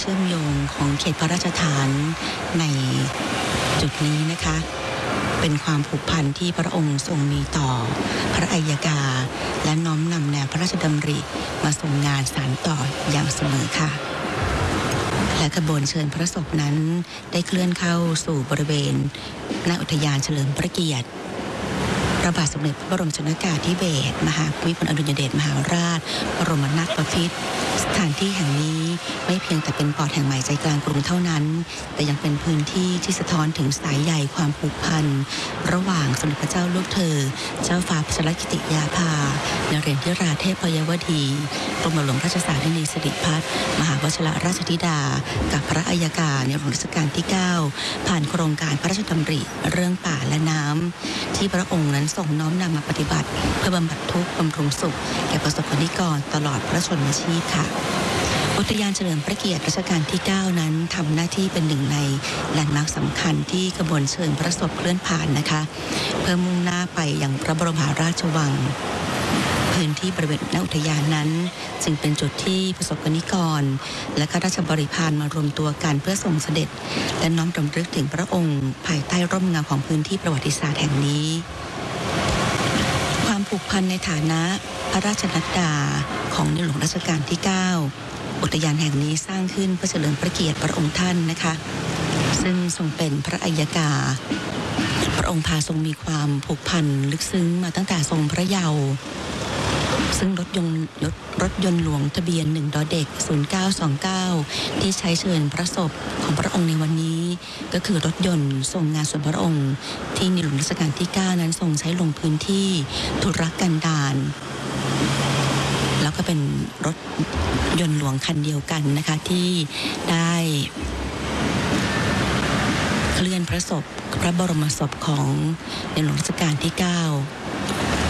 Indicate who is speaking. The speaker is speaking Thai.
Speaker 1: ชื่อมโยงของเขตพระราชฐานในจุดนี้นะคะเป็นความผูกพันที่พระองค์ทรงมีต่อพระอัยกาและน้อมนำแนวพระราชดำริมาทรงงานสานต่ออย่างเสมอค่ะและขบวนเชิญพระศพนั้นได้เคลื่อนเข้าสู่บริเวณณอุทยานเฉลิมพระเกียรติพระบาทสมเด็จพระบรมชนกาธิเบศรมหาภูมิพลอดุลยเดชมหาราชบรมนาถบพิตรสถานที่แห่งนี้ไม่เพียงแต่เป็นปอดแห่งใหม่ใจกลางกรุงเท่านั้นแต่ยังเป็นพื้นที่ที่สะท้อนถึงสายใยความผูกพันระหว่างสมเด็จพระเจ้าลูกเธอเจ้าฟ้าพัชรกิติยาภานเรศวราเทพยวดีกรมหลวงราชสารินีสิริพัฒน์มหาวชิรราชธิดากับพระอัยการในหลวงรัชกาลที่ 9ผ่านโครงการพระราชดำริเรื่องป่าและน้ำที่พระองค์นั้นทรงน้อมนำมาปฏิบัติเพื่อบำบัดทุกข์บำรุงสุขแก่ประสบกนิกรตลอดพระชนมชีพค่ะอุทยานเฉลิมพระเกียรติรัชกาลที่ 9นั้นทำหน้าที่เป็นหนึ่งในแลนด์มาร์คสำคัญที่ขบวนเชิญพระศพเคลื่อนผ่านนะคะเพื่อมุ่งหน้าไปยังพระบรมมหาราชวังพื้นที่บริเวณณอุทยานนั้นจึงเป็นจุดที่ประสบกนิกรและข้าราชบริพารมารวมตัวกันเพื่อทรงเสด็จและน้อมรำลึกถึงพระองค์ภายใต้ร่มเงาของพื้นที่ประวัติศาสตร์แห่งนี้ความผูกพันในฐานะพระราชนัดดาของในหลวงรัชกาลที่ 9อุทยานแห่งนี้สร้างขึ้นเพื่อเฉลิมพระเกียรติพระองค์ท่านนะคะซึ่งทรงเป็นพระอัยกาพระองค์พาทรงมีความผูกพันลึกซึ้งมาตั้งแต่ทรงพระเยาว์ซึ่งรถยนต์หลวงทะเบียน1ดเด็ก0929ที่ใช้เชิญพระศพของพระองค์ในวันนี้ก็คือรถยนต์ทรงงานส่วนพระองค์ที่ในหลวงรัชกาลที่ 9นั้นทรงใช้ลงพื้นที่ธุรกันดารแล้วก็เป็นรถยนต์หลวงคันเดียวกันนะคะที่ได้เคลื่อนพระศพพระบรมศพของในหลวงรัชกาลที่ 9